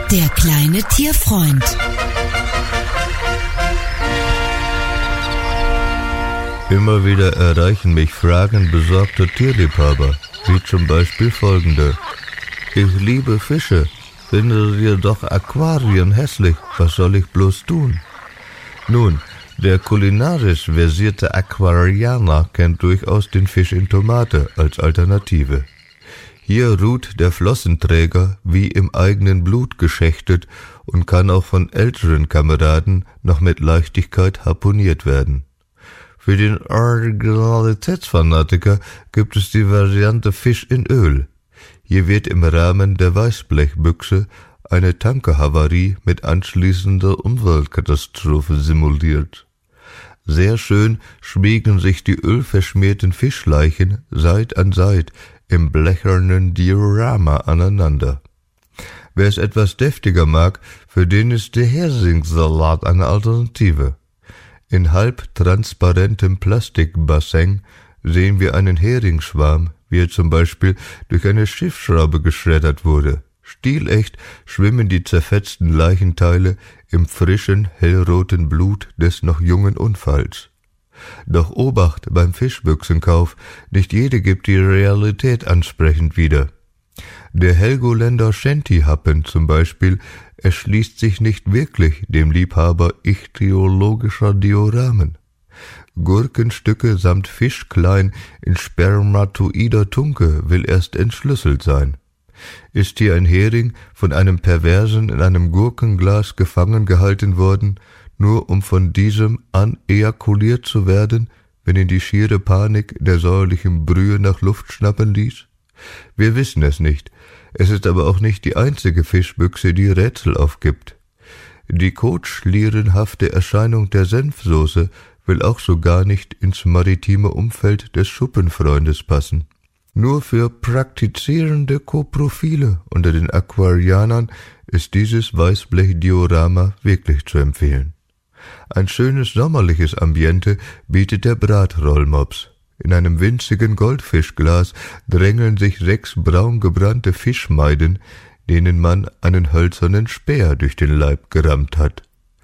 Der kleine Tierfreund. Immer wieder erreichen mich Fragen besorgter Tierliebhaber, wie zum Beispiel folgende. Ich liebe Fische, finde jedoch Aquarien hässlich, was soll ich bloß tun? Nun, der kulinarisch versierte Aquarianer kennt durchaus den Fisch in Tomate als Alternative. Hier ruht der Flossenträger wie im eigenen Blut geschächtet und kann auch von älteren Kameraden noch mit Leichtigkeit harpuniert werden. Für den Originalitätsfanatiker gibt es die Variante Fisch in Öl. Hier wird im Rahmen der Weißblechbüchse eine Tankerhavarie mit anschließender Umweltkatastrophe simuliert. Sehr schön schmiegen sich die ölverschmierten Fischleichen Seit an Seit im blechernen Diorama aneinander. Wer es etwas deftiger mag, für den ist der Heringssalat eine Alternative. In halbtransparentem Plastikbassin sehen wir einen Heringsschwarm, wie er zum Beispiel durch eine Schiffsschraube geschreddert wurde. Stilecht schwimmen die zerfetzten Leichenteile im frischen, hellroten Blut des noch jungen Unfalls. Doch Obacht beim Fischbüchsenkauf, nicht jede gibt die Realität ansprechend wieder. Der Helgoländer Shanty-Happen zum Beispiel erschließt sich nicht wirklich dem Liebhaber ichthyologischer Dioramen. Gurkenstücke samt Fischklein in spermatoider Tunke will erst entschlüsselt sein. Ist hier ein Hering von einem Perversen in einem Gurkenglas gefangen gehalten worden, nur um von diesem an ejakuliert zu werden, wenn ihn die schiere Panik der säuerlichen Brühe nach Luft schnappen ließ? Wir wissen es nicht. Es ist aber auch nicht die einzige Fischbüchse, die Rätsel aufgibt. Die kotschlierenhafte Erscheinung der Senfsoße will auch so gar nicht ins maritime Umfeld des Schuppenfreundes passen. Nur für praktizierende Koprophile unter den Aquarianern ist dieses Weißblech-Diorama wirklich zu empfehlen. Ein schönes sommerliches Ambiente bietet der Bratrollmops. In einem winzigen Goldfischglas drängeln sich 6 braun gebrannte Fischmeiden, denen man einen hölzernen Speer durch den Leib gerammt hat.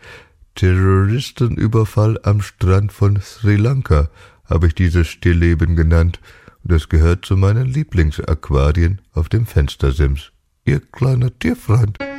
Terroristenüberfall am Strand von Sri Lanka habe ich dieses Stillleben genannt, und es gehört zu meinen Lieblingsaquarien auf dem Fenstersims. Ihr kleiner Tierfreund.